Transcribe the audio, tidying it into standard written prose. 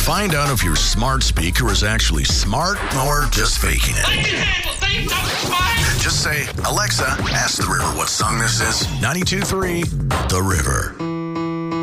Find out if your smart speaker is actually smart or just faking it. I can handle things. I'm smart. Just say, Alexa, ask the river what song this is. 92.3 The River.